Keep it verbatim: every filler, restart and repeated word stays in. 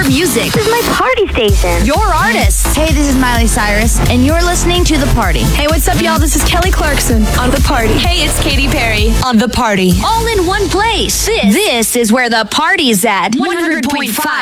Your music. This is my party station. Your artists. Hey, this is Miley Cyrus, and you're listening to The Party. Hey, what's up, y'all? This is Kelly Clarkson on The Party. Hey, it's Katy Perry on The Party. All in one place. This, this is where the party's at. one hundred point five